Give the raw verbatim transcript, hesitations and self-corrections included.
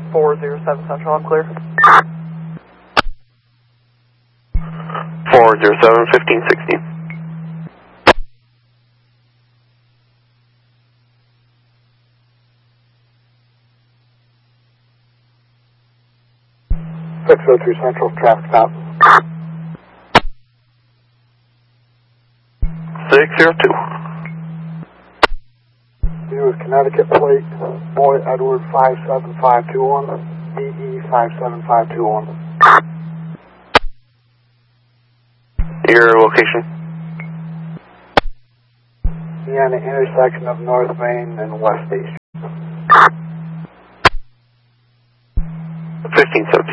four zero seven Central, I'm clear. four zero seven, fifteen sixteen. six oh two Central, traffic stop. six zero two. You with Connecticut plate, Boy Edward five seven five two one, E E five seven five two one. Your location? Yeah, on the intersection of North Main and West State Street. fifteen seventeen.